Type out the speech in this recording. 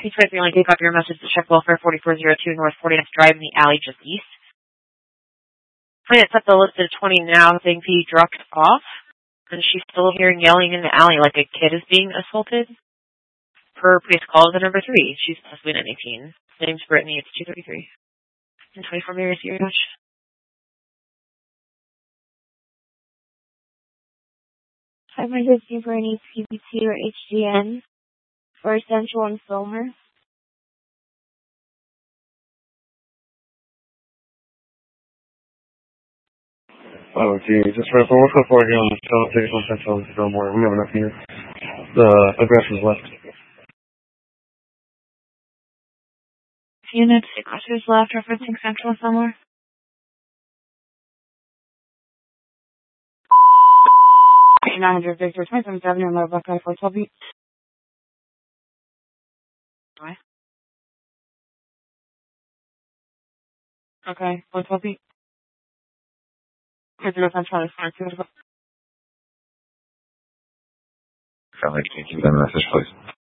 Please write the only take off your message to check welfare 4402 North 49th Drive in the alley just east. Client set the list at 20 now, saying P dropped off, and she's still hearing yelling in the alley like a kid is being assaulted. Per police call to number 3. She's possibly 19. Name's Brittany. It's 233. And 24 Mary Sirius. Emergency for any PBT or HGN for Central and Filmer. Oh, gee, just for what's up for here on the Central and Fillmore. We have enough here. The aggressors left. Units, aggressors left, referencing Central and Fillmore. Okay, 900 Victor, 27th Avenue, Lower Buckeye, 412 beat. What? Okay, 412 beat. Here's the Central, it's 412. Can you give them a message, please?